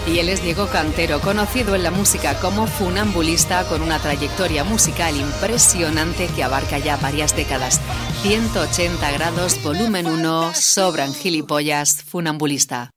Y él es Diego Cantero, conocido en la música como Funambulista, con una trayectoria musical impresionante que abarca ya varias décadas. 180 grados, volumen 1, sobran gilipollas, Funambulista.